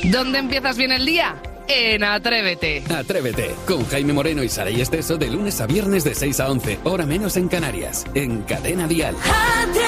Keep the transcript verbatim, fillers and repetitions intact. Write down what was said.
¿Dónde empiezas bien el día? En Atrévete. Atrévete, con Jaime Moreno y Saray Esteso de lunes a viernes de seis a once, hora menos en Canarias, en Cadena Dial. Atrévete.